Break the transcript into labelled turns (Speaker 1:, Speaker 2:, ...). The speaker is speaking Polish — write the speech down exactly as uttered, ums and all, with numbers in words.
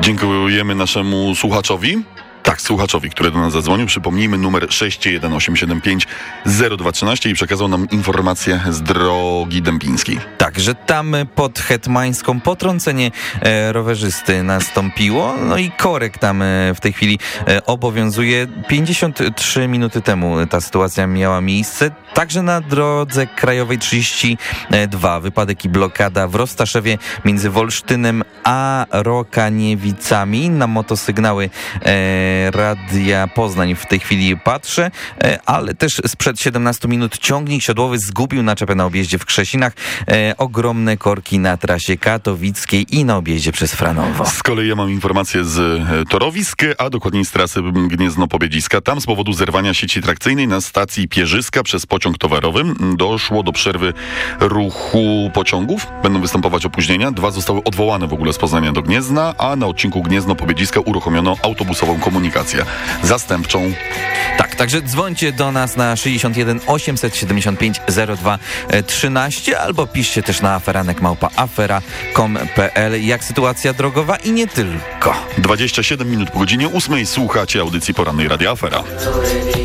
Speaker 1: Dziękujemy naszemu słuchaczowi. Tak, słuchaczowi, który do nas zadzwonił. Przypomnijmy numer sześć jeden osiem siedem pięć zero dwa jeden trzy i przekazał nam informację z drogi dębińskiej.
Speaker 2: Tak, że tam pod Hetmańską potrącenie e, rowerzysty nastąpiło, no i korek tam e, w tej chwili e, obowiązuje. pięćdziesiąt trzy minuty temu ta sytuacja miała miejsce. Także na drodze krajowej trzydzieści dwa wypadek i blokada w Roztaszewie między Wolsztynem a Rokaniewicami. Na motosygnały e, Radia Poznań w tej chwili patrzę, e, ale też sprzed siedemnastu minut ciągnik siodłowy zgubił naczepę na objeździe w Krzesinach. E, ogromne korki na trasie katowickiej i na objeździe przez Franowo.
Speaker 1: Z kolei ja mam informację z e, torowisk, a dokładniej z trasy Gniezno-Pobiedziska. Tam z powodu zerwania sieci trakcyjnej na stacji Pierzyska przez pociąg towarowy doszło do przerwy ruchu pociągów. Będą występować opóźnienia. Dwa zostały odwołane w ogóle z Poznania do Gniezna, a na odcinku Gniezno-Pobiedziska uruchomiono autobusową komunikację zastępczą.
Speaker 2: Tak, także dzwońcie do nas na sześćdziesiąt jeden osiemset siedemdziesiąt pięć zero dwa trzynaście albo piszcie też na aferanek małpa afera kropka com kropka pe el. Jak sytuacja drogowa i nie tylko.
Speaker 1: dwadzieścia siedem minut po godzinie ósmej słuchacie audycji porannej Radia Afera.